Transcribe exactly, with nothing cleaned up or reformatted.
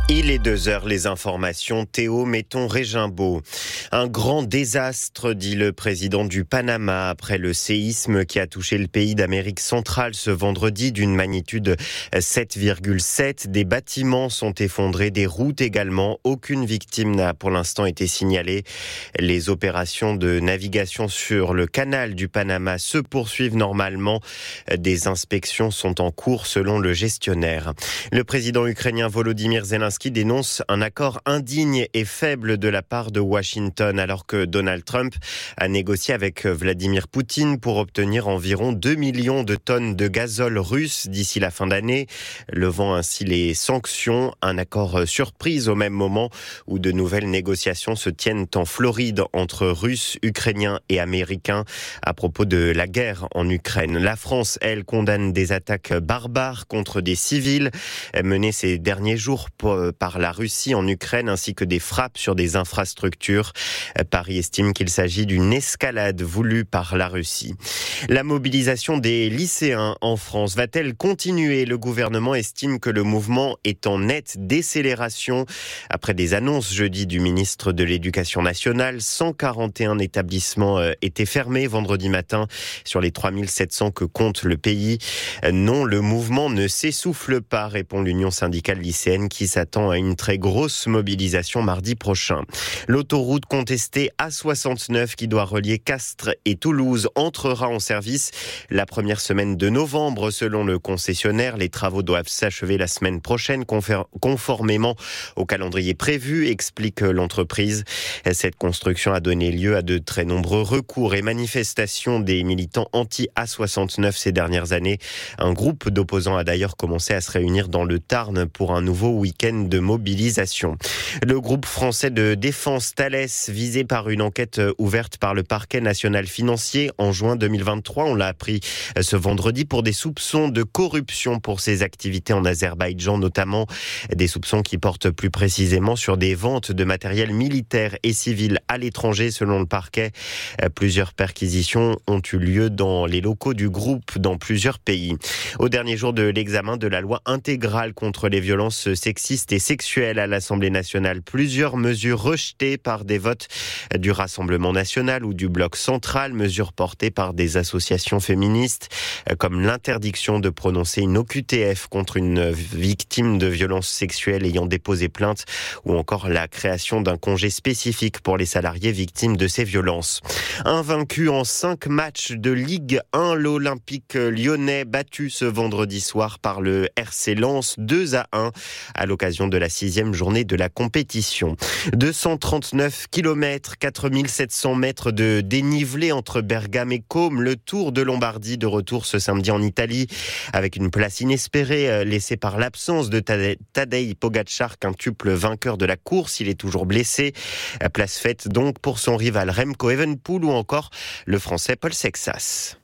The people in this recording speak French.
Il est deux heures, les informations. Théo Metton-Régimbaud. Un grand désastre, dit le président du Panama, après le séisme qui a touché le pays d'Amérique centrale ce vendredi d'une magnitude sept virgule sept. Des bâtiments sont effondrés, des routes également. Aucune victime n'a pour l'instant été signalée. Les opérations de navigation sur le canal du Panama se poursuivent normalement. Des inspections sont en cours selon le gestionnaire. Le président ukrainien Volodymyr Zelensky qui dénonce un accord indigne et faible de la part de Washington, alors que Donald Trump a négocié avec Vladimir Poutine pour obtenir environ deux millions de tonnes de gazole russe d'ici la fin d'année, levant ainsi les sanctions. Un accord surprise au même moment où de nouvelles négociations se tiennent en Floride entre Russes, Ukrainiens et Américains à propos de la guerre en Ukraine. La France, elle, condamne des attaques barbares contre des civils menées ces derniers jours par la Russie en Ukraine, ainsi que des frappes sur des infrastructures. Paris estime qu'il s'agit d'une escalade voulue par la Russie. La mobilisation des lycéens en France va-t-elle continuer ? Le gouvernement estime que le mouvement est en nette décélération. Après des annonces jeudi du ministre de l'Éducation nationale, cent quarante et un établissements étaient fermés vendredi matin sur les trois mille sept cents que compte le pays. Non, le mouvement ne s'essouffle pas, répond l'Union syndicale lycéenne qui s'attend à une très grosse mobilisation mardi prochain. L'autoroute contestée A soixante-neuf qui doit relier Castres et Toulouse entrera en service la première semaine de novembre selon le concessionnaire. Les travaux doivent s'achever la semaine prochaine conformément au calendrier prévu, explique l'entreprise. Cette construction a donné lieu à de très nombreux recours et manifestations des militants anti-A soixante-neuf ces dernières années. Un groupe d'opposants a d'ailleurs commencé à se réunir dans le Tarn pour un nouveau week-end de mobilisation. Le groupe français de défense Thales, visé par une enquête ouverte par le parquet national financier en juin deux mille vingt-trois, on l'a appris ce vendredi, pour des soupçons de corruption pour ses activités en Azerbaïdjan, notamment des soupçons qui portent plus précisément sur des ventes de matériel militaire et civil à l'étranger selon le parquet. Plusieurs perquisitions ont eu lieu dans les locaux du groupe dans plusieurs pays. Au dernier jour de l'examen de la loi intégrale contre les violences sexistes et sexuelles à l'Assemblée nationale, plusieurs mesures rejetées par des votes du Rassemblement national ou du Bloc central, mesures portées par des associations féministes, comme l'interdiction de prononcer une O Q T F contre une victime de violences sexuelles ayant déposé plainte, ou encore la création d'un congé spécifique pour les salariés victimes de ces violences. Invaincu en cinq matchs de Ligue un, l'Olympique lyonnais battu ce vendredi soir par le R C Lens deux à un à l'occasion de la sixième journée de la compétition. deux cent trente-neuf kilomètres, quatre mille sept cents mètres de dénivelé entre Bergame et Côme. Le Tour de Lombardie de retour ce samedi en Italie, avec une place inespérée laissée par l'absence de Tadej Pogačar, quintuple vainqueur de la course. Il est toujours blessé. Place faite donc pour son rival Remco Evenepoel ou encore le Français Paul Sexas.